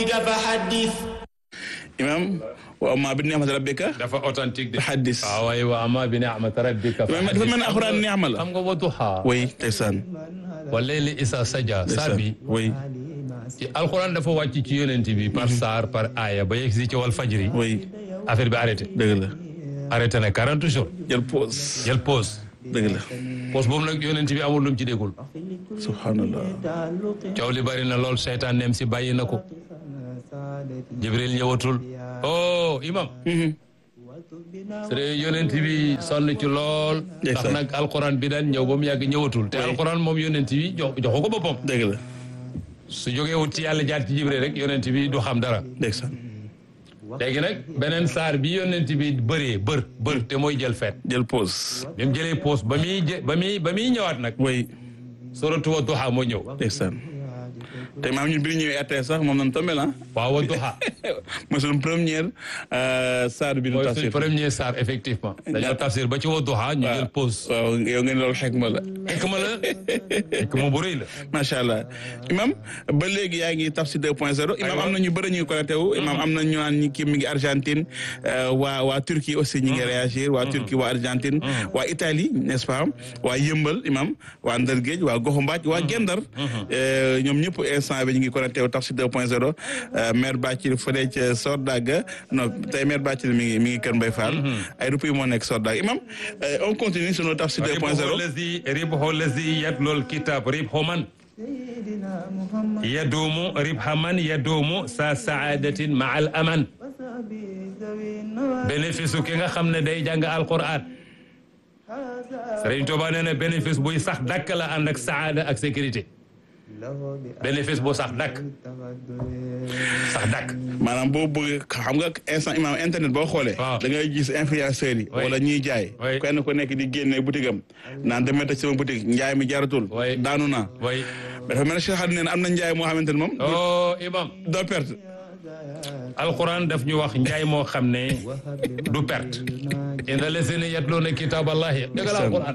rabbika fa haddith. imam wa amma bi ni'mati rabbika dafa authentique de. haddis. waaw waaye wa amma bi ni'mati rabbika fa haddis. dafa mel ne alxuraan ni'ma la. xam nga Wadduha. oui ndeysaan. wa layli isa saja. saar bi oui. ci alxuraan dafa wàcc ci yonent bi par saar par aaya ba yegg si ci wal fajri. oui. affaire bi arrêté. dëgg la. arrêté na 40 jours. jël pause. jël pause. dëgg la. pause boobu nag yonent bi amul lu mu ci déggul. subhanallah. coow li bari na lool seytaan nem si bàyyi na ko. Jibril ñëwatul. oh imam. c'est yonent bi sonn ci lool. ndax nag alxuraan bi daan ñëw ba mu yàgg ñëwatul. te alxuraan moom yonent bi joxu ko boppam. dëgg la. su jógee wut ci yàlla jaar ci Jibril rek yonent bi du xam dara. ndeysaan. léegi nag beneen saar bi yonent bi bër te mooy jël feet. jël pause. bi mu jëlee pause ba muy ñëwaat nag. oui. suratu Wadduha moo ñëw. ndeysaan. te maam ñun bi ñu ñëwee RTS sax moom nañ tombé la. waaw Wadduha. mooy suñu première saar bi. mooy suñu premier saar effectivement. dañoo tafsir ba ci Wadduha ñu jël pause. waaw yow ngeen loolu xekma la. xekma bu rëy la. macha allah imam ba léegi yaa ngi tafsir 2.0. imam am na ñu bëri ñuy connecté wu. imam am na ñu naan ñi kii mi ngi Argentine waa Turquie aussi ñi ngi réagir waa Turquie waa Argentine. waa Italie n'est-ce pas waa Yëmbal imam waa Ndar Géej waa Goxu Mbaaj waa Gendar. ñoom ñëpp instant bi ñu ngi connecté wu tafsir 2.0 maire Bathily fële ca Sordaga non tey maire Bathily mi ngi Kër Mbaye Fall. ay rup yi moo nekk Sordaga imam on continue sur nos tafsir 2.0. ribhu lazi yatlul kitab ribhu man yadumu sa saadatin ma al aman. bénéfice ki nga xam ne day jàng alquran. Sëriñ Tuubaa nee na bénéfice buy sax dakk la ànd ak saada ak sécurité. bénéfice bu sax dakk. maanaam boo bëgg xam nga instant imam internet boo xoolee. da ngay gis influenceurs yi. wala ñuy jaay. kenn ku nekk di génne boutique am. naan demee ta sama boutique njaay mi jaratul. daanu naa. dafa mel ne Cheikh Xadim nee na am na njaay moo xamante ne moom. imam doo perte. alquran daf ñu wax njaay moo xam ne du perte. inna lazina yatluuna kitaaballahi dëggal alquran.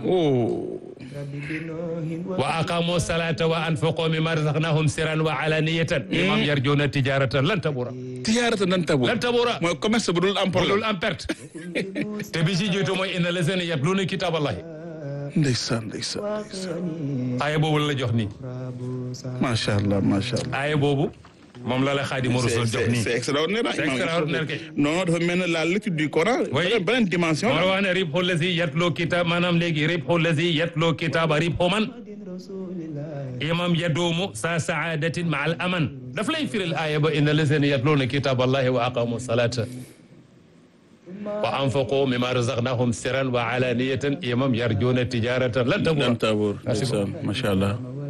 wa aqamu salata wa anfaqu mimma razaqnahum sirran wa alaniyatan. imam yarjuna tijaratan lan tabura. mooy commerce bu dul am problème. bu dul am perte. te bi ci jiitu mooy inna lazina yatluuna kitaaballahi. ndeysaan. aaya boobu la jox nii. macha allah. aaya boobu. moom la Xaadimu Rasuul jox nii. c'est extraordinaire. c'est extraordinaire kay. non dafa mel ne la lecture du Coran. beneen dimension. moo la wax ne ribhu lazi yatloo kitaab maanaam léegi ribhu lazi yatloo kitaaba ribhu man. imam yaduumu sa saadatin ma al aman. daf lay firil aaya ba inna lazina yatluuna kitaaballahi wa aqamu salata wa anfaqu mimma razaqnahum sirran wa alaniyatan imam yarjuuna tijaratan lan tabur. macha allah.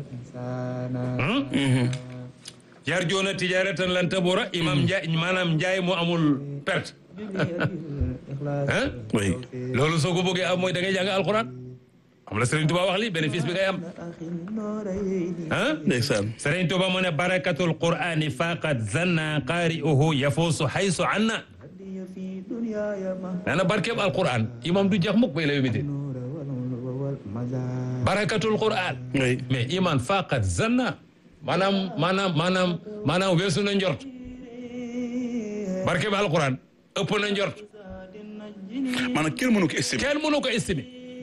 yarjuuna tijaratan lan tabura imam njaay maanaam njaay mu amul perte. oui. loolu soo ko bëggee am mooy da ngay jàng alquran. am la Serigne Touba wax li bénéfice bi ngay am. ndeysaan. Serigne Touba mu ne barakatul qur'ani faqad zanna qari'uhu yafuusu haysu anna. nee na barkeeb alquran imam du jeex mukk bay la yomite. barakatul qur'an. oui. mais iman faqad zanna. maanaam weesu na njort. barke ba alquran ëpp na njort. maanaam kenn mënu ko estimer.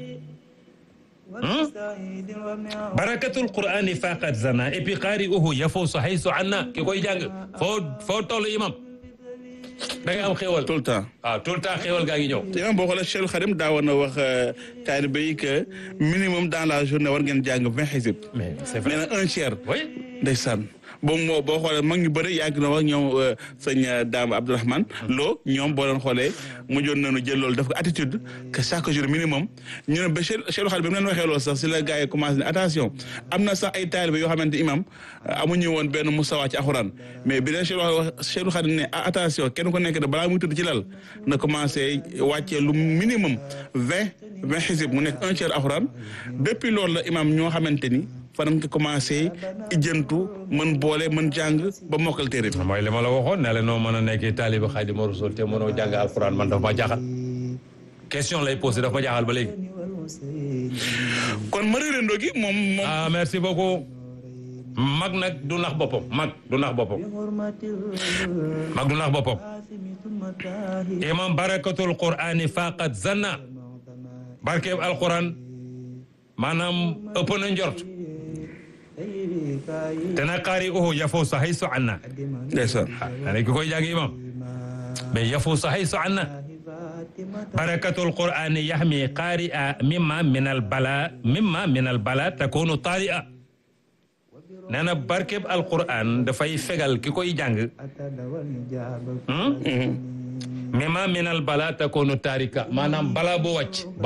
barakatul qur'ani faqat zana et puis qari'uhu yafuusu haysu anna ki koy jàng foo toll imam da nga am xéwal tout le temps. tout le temps xéwal gaa ngi ñëw. te imam boo xoolee Cheikh Khadim daawoon na wax taalibe yi que minimum dans la journée war ngeen jàng 20 xisib. mais c'est vrai nee na un tiers. oui. ndeysaan boo xoolee mag ñu bëri yàgg na wax ñoom sëñ Dame Abdourahmane Lo ñoom boo doon xoolee mujjoon nañu jël loolu daf ko attitude que chaque jour minimum ñu ne ba Cheikh Khadim bi mu leen waxee loolu sax si la gars yi commencé ne attention am na sax ay taalibe yoo xamante imam amuñu woon benn musawa ci alxuraan mais bi leen Cheikh Khadim ne attention kenn ko nekk de balaa muy tudd ci lal na commencé wàccee lu minimum 20 xisib mu nekk un tiers alxuraan depuis loolu la imam ñoo xamante ni fanam ko commencé ijjantu mën boole mën jàng ba mokkal téere bi. mooy li ma la waxoon ne la noo mën a nekkee taaliba Xaadimu Rasuul te mënoo jàng alxuraan man dafa ma jaaxal question lay posé dafa ma jaaxal ba léegi. kon ma réerandoo gi moom. merci beaucoup. mag nag du nax boppam mag du nax boppam mag du nax boppam imam barakatul qur'ani faqat zanna barkeeb alquran maanaam ëpp na njort te na qaari uhu yafoo sa haysu anna ndeysaan ane ki koy jàng imam mais yafoo sa haysu anna barakatul qur'ani yahmi qaari'a mimma min al bala takunu taari'a nee na barkeeb alquran dafay fegal ki koy jàng mimma min al bala takunu taarika maanaam bala boo wàcc